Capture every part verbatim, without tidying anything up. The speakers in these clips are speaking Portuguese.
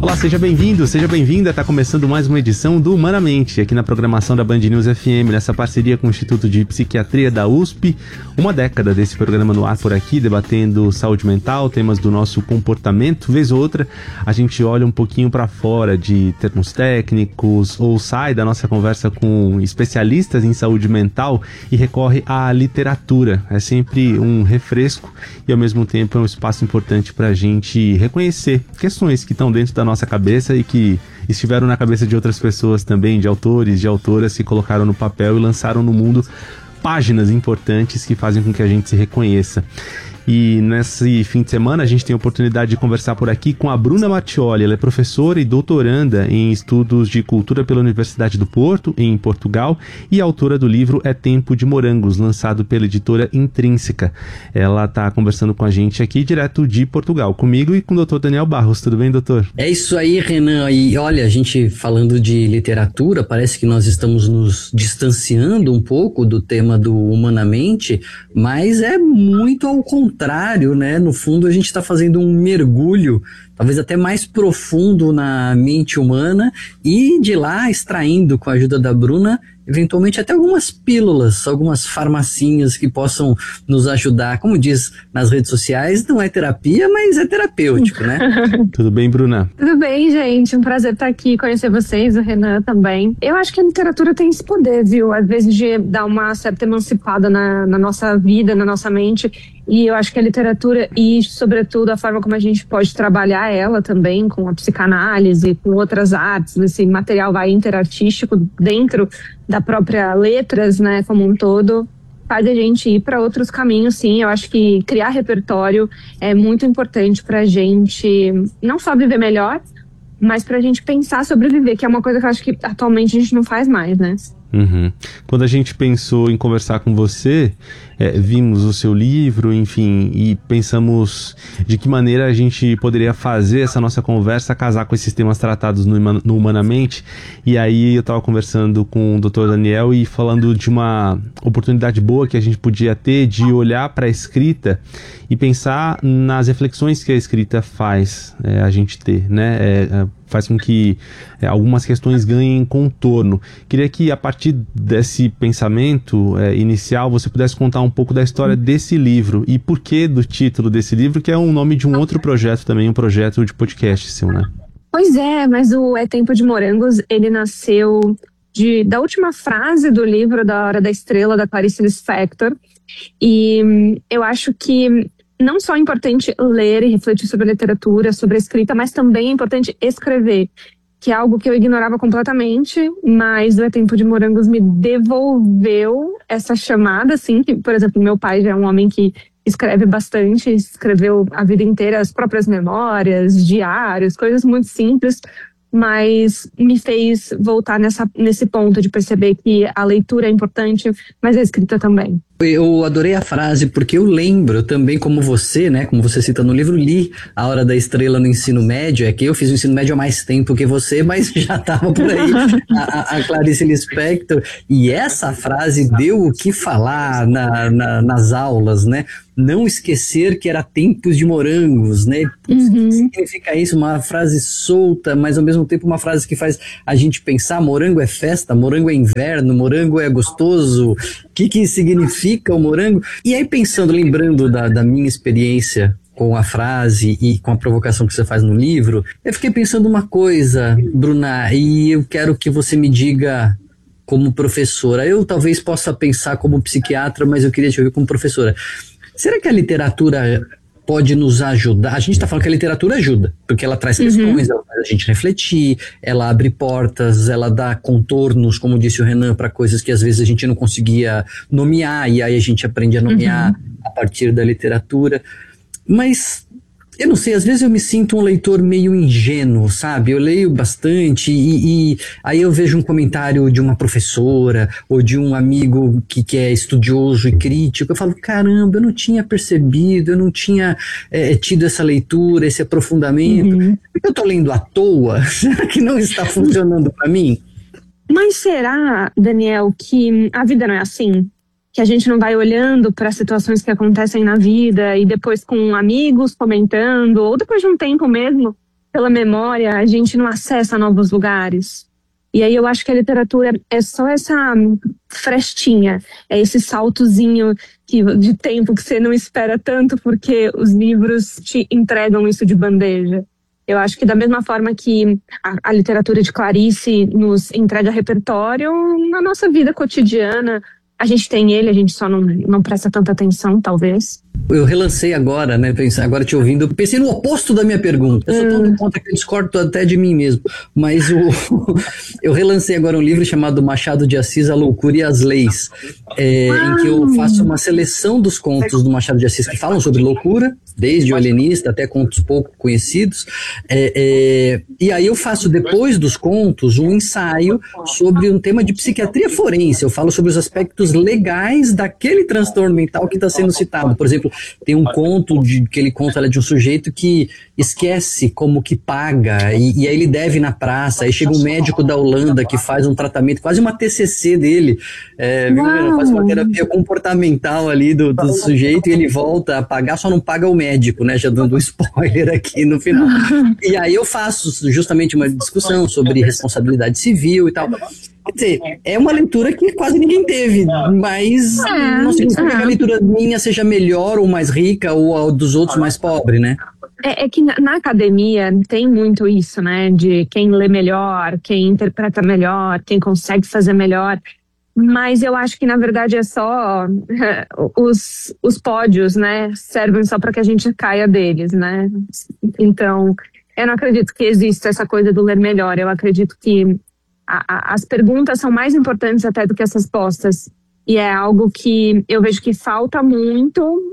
Olá, seja bem-vindo, seja bem-vinda. Está começando mais uma edição do Humanamente, aqui na programação da Band News F M, nessa parceria com o Instituto de Psiquiatria da U S P. Uma década desse programa no ar por aqui, debatendo saúde mental, temas do nosso comportamento. Vez ou outra, a gente olha um pouquinho para fora de termos técnicos ou sai da nossa conversa com especialistas em saúde mental e recorre à literatura. É sempre um refresco e, ao mesmo tempo, é um espaço importante para a gente reconhecer questões que estão dentro da nossa cabeça e que estiveram na cabeça de outras pessoas também, de autores, de autoras que colocaram no papel e lançaram no mundo páginas importantes que fazem com que a gente se reconheça. E nesse fim de semana a gente tem a oportunidade de conversar por aqui com a Bruna Martioli. Ela é professora e doutoranda em estudos de cultura pela Universidade do Porto, em Portugal, e autora do livro É Tempo de Morangos, lançado pela editora Intrínseca. Ela está conversando com a gente aqui direto de Portugal, comigo e com o doutor Daniel Barros. Tudo bem, doutor? É isso aí, Renan. E olha, a gente falando de literatura, parece que nós estamos nos distanciando um pouco do tema do Humanamente, mas é muito ao contrário. contrário, né? No fundo, a gente está fazendo um mergulho, talvez até mais profundo na mente humana e de lá extraindo, com a ajuda da Bruna, eventualmente até algumas pílulas, algumas farmacinhas que possam nos ajudar. Como diz nas redes sociais, não é terapia, mas é terapêutico, né? Tudo bem, Bruna? Tudo bem, gente. Um prazer estar aqui, conhecer vocês, o Renan também. Eu acho que a literatura tem esse poder, viu? Às vezes de dar uma certa emancipada na, na nossa vida, na nossa mente. E eu acho que a literatura e, sobretudo, a forma como a gente pode trabalhar ela também, com a psicanálise, com outras artes, esse material vai interartístico dentro da própria letras, né, como um todo, faz a gente ir para outros caminhos, sim. Eu acho que criar repertório é muito importante para a gente não só viver melhor, mas para a gente pensar sobre viver, que é uma coisa que eu acho que atualmente a gente não faz mais, né? Uhum. Quando a gente pensou em conversar com você, é, vimos o seu livro, enfim, e pensamos de que maneira a gente poderia fazer essa nossa conversa casar com esses temas tratados no, no Humanamente. E aí eu estava conversando com o doutor Daniel e falando de uma oportunidade boa que a gente podia ter de olhar para a escrita e pensar nas reflexões que a escrita faz é, a gente ter, né? É, faz com que é, algumas questões ganhem contorno. Queria que, a partir desse pensamento é, inicial, você pudesse contar um pouco da história desse livro e por que do título desse livro, que é o nome de um outro projeto também, um projeto de podcast seu, né? Pois é, mas o É Tempo de Morangos, ele nasceu de, da última frase do livro Da Hora da Estrela, da Clarice Lispector, e hum, eu acho que não só é importante ler e refletir sobre a literatura, sobre a escrita, mas também é importante escrever, que é algo que eu ignorava completamente, mas o É Tempo de Morangos me devolveu essa chamada, assim, que, por exemplo, meu pai já é um homem que escreve bastante, escreveu a vida inteira as próprias memórias, diários, coisas muito simples, mas me fez voltar nessa, nesse ponto de perceber que a leitura é importante, mas a escrita também. Eu adorei a frase, porque eu lembro também, como você, né, como você cita no livro, li A Hora da Estrela no ensino médio. É que eu fiz o ensino médio há mais tempo que você, mas já estava por aí a, a Clarice Lispector. E essa frase deu o que falar na, na, nas aulas, né? Não esquecer que era tempos de morangos, né? Uhum. O que significa isso? Uma frase solta, mas ao mesmo tempo uma frase que faz a gente pensar: morango é festa, morango é inverno, morango é gostoso. O que que significa o morango? E aí, pensando, lembrando da, da minha experiência com a frase e com a provocação que você faz no livro, eu fiquei pensando uma coisa, Bruna, e eu quero que você me diga como professora. Eu talvez possa pensar como psiquiatra, mas eu queria te ouvir como professora. Será que a literatura pode nos ajudar? A gente está falando que a literatura ajuda, porque ela traz questões, uhum. ela faz a gente refletir, ela abre portas, ela dá contornos, como disse o Renan, para coisas que às vezes a gente não conseguia nomear, e aí a gente aprende a nomear uhum. a partir da literatura. Mas eu não sei, às vezes eu me sinto um leitor meio ingênuo, sabe? Eu leio bastante e, e aí eu vejo um comentário de uma professora ou de um amigo que, que é estudioso e crítico. Eu falo, caramba, eu não tinha percebido, eu não tinha é, tido essa leitura, esse aprofundamento. Uhum. Eu tô lendo à toa? Será que não está funcionando para mim? Mas será, Daniel, que a vida não é assim? Que a gente não vai olhando para situações que acontecem na vida e depois com amigos comentando, ou depois de um tempo mesmo, pela memória, a gente não acessa novos lugares. E aí eu acho que a literatura é só essa frestinha, é esse saltozinho que, de tempo que você não espera tanto, porque os livros te entregam isso de bandeja. Eu acho que da mesma forma que a, a literatura de Clarice nos entrega repertório, na nossa vida cotidiana, a gente tem ele, a gente só não, não presta tanta atenção, talvez. Eu relancei agora, né, agora te ouvindo, eu pensei no oposto da minha pergunta. Eu sou tão do contra que eu discordo até de mim mesmo. Mas o, eu relancei agora um livro chamado Machado de Assis, A Loucura e as Leis, é, em que eu faço uma seleção dos contos do Machado de Assis que falam sobre loucura, desde o Alienista até contos pouco conhecidos. É, é, e aí eu faço, depois dos contos, um ensaio sobre um tema de psiquiatria forense. Eu falo sobre os aspectos legais daquele transtorno mental que está sendo citado. Por exemplo, tem um conto de, que ele conta é de um sujeito que esquece como que paga e, e aí ele deve na praça, aí chega um médico da Holanda que faz um tratamento, quase uma T C C dele, é, viu, faz uma terapia comportamental ali do, do sujeito e ele volta a pagar, só não paga o médico, né, já dando um spoiler aqui no final. E aí eu faço justamente uma discussão sobre responsabilidade civil e tal. Quer dizer, é uma leitura que quase ninguém teve, mas é, não significa é. que a leitura minha seja melhor ou mais rica ou a dos outros mais pobre, né? É, é que na, na academia tem muito isso, né? De quem lê melhor, quem interpreta melhor, quem consegue fazer melhor. Mas eu acho que, na verdade, é só os, os pódios, né? Servem só para que a gente caia deles, né? Então, eu não acredito que exista essa coisa do ler melhor. Eu acredito que a, a, as perguntas são mais importantes até do que as respostas. E é algo que eu vejo que falta muito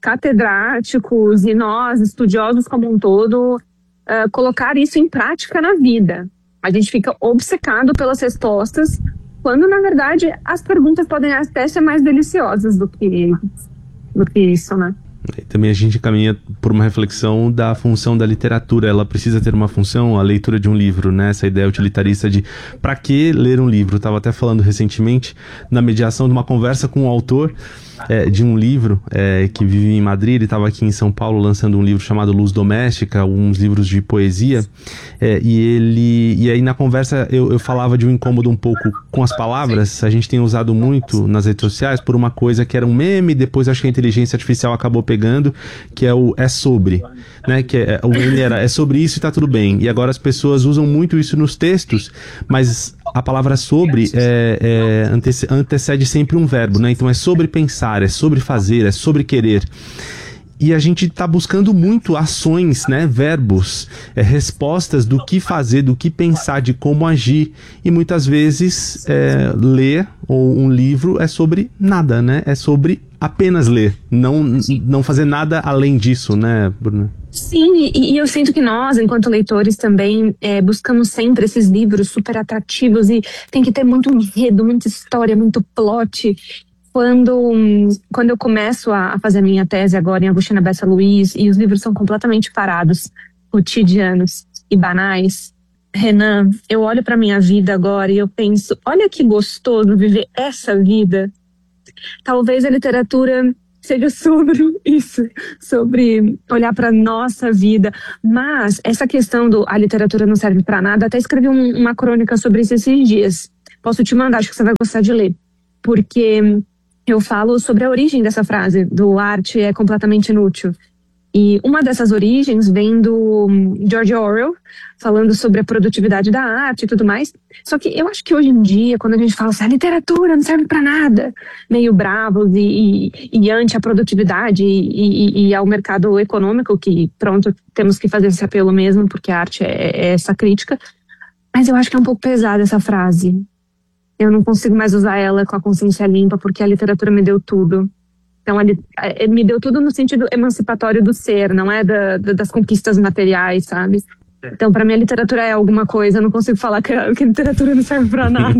catedráticos e nós, estudiosos como um todo, uh, colocar isso em prática na vida. A gente fica obcecado pelas respostas, quando, na verdade, as perguntas podem até ser mais deliciosas do que, do que isso, né? E também a gente caminha por uma reflexão da função da literatura. Ela precisa ter uma função, a leitura de um livro, né? Essa ideia utilitarista de para que ler um livro. Eu estava até falando recentemente na mediação de uma conversa com um autor é, de um livro é, que vive em Madrid. Ele estava aqui em São Paulo lançando um livro chamado Luz Doméstica, alguns livros de poesia, é, e ele e aí na conversa eu, eu falava de um incômodo um pouco com as palavras. A gente tem usado muito nas redes sociais por uma coisa que era um meme, depois acho que a inteligência artificial acabou pegando, que é o é sobre, né? Que é, o meme era é sobre isso e tá tudo bem. E agora as pessoas usam muito isso nos textos, mas a palavra sobre é, é, antece, antecede sempre um verbo, né? Então é sobre pensar, é sobre fazer, é sobre querer. E a gente está buscando muito ações, né, verbos, é, respostas do que fazer, do que pensar, de como agir. E muitas vezes é, ler ou um livro é sobre nada, né? É sobre apenas ler, não, não fazer nada além disso, né, Bruna? Sim, e, e eu sinto que nós, enquanto leitores, também é, buscamos sempre esses livros super atrativos e tem que ter muito enredo, muita história, muito plot. Quando, quando eu começo a fazer a minha tese agora em Agostina Bessa Luiz e os livros são completamente parados, cotidianos e banais, Renan, eu olho para minha vida agora e eu penso, olha que gostoso viver essa vida. Talvez a literatura seja sobre isso, sobre olhar para nossa vida, mas essa questão do a literatura não serve para nada, até escrevi um, uma crônica sobre isso esses dias. Posso te mandar, acho que você vai gostar de ler, porque eu falo sobre a origem dessa frase, do arte é completamente inútil. E uma dessas origens vem do George Orwell, falando sobre a produtividade da arte e tudo mais. Só que eu acho que hoje em dia, quando a gente fala assim, a literatura não serve para nada, meio bravos e, e, e anti a produtividade e, e, e ao mercado econômico, que pronto, temos que fazer esse apelo mesmo, porque a arte é, é essa crítica. Mas eu acho que é um pouco pesada essa frase. Eu não consigo mais usar ela com a consciência limpa, porque a literatura me deu tudo. Então, ele, ele me deu tudo no sentido emancipatório do ser, não é da, da, das conquistas materiais, sabe? Então, para mim, a literatura é alguma coisa. Eu não consigo falar que a, que a literatura não serve para nada.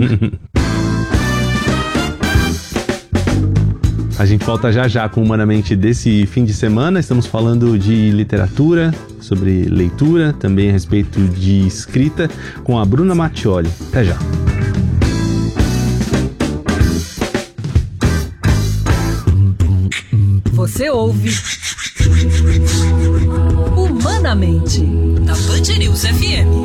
A gente volta já já com Humanamente desse fim de semana. Estamos falando de literatura, sobre leitura, também a respeito de escrita, com a Bruna Mattioli. Até já. Você ouve Humanamente, na Band News F M.